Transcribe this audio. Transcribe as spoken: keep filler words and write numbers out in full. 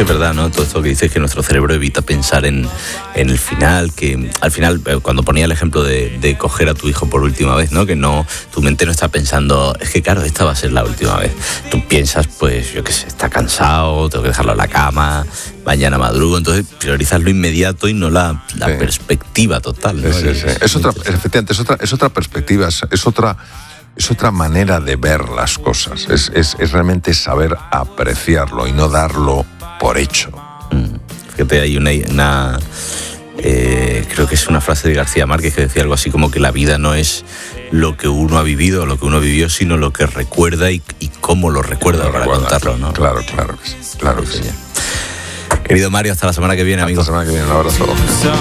que es verdad, ¿no? Todo esto que dices, que nuestro cerebro evita pensar en, en el final, que al final, cuando ponía el ejemplo de, de coger a tu hijo por última vez, ¿no? Que no, tu mente no está pensando, es que claro, esta va a ser la última vez. Tú piensas, pues, yo qué sé, está cansado, tengo que dejarlo en la cama, mañana madrugo, entonces priorizas lo inmediato y no la, la sí. perspectiva total, ¿no? Sí, sí, sí. Es, es otra, efectivamente, es otra, es otra perspectiva, es, es otra... Es otra manera de ver las cosas, es, es, es realmente saber apreciarlo y no darlo por hecho. Mm. Fíjate, hay una, una eh, creo que es una frase de García Márquez que decía algo así como que la vida no es lo que uno ha vivido o lo que uno vivió, sino lo que recuerda y, y cómo lo recuerda lo para recuerda, contarlo, ¿no? Claro, claro que sí, claro que sí. Querido Mario, hasta la semana que viene, amigo. Hasta la semana que viene, un abrazo.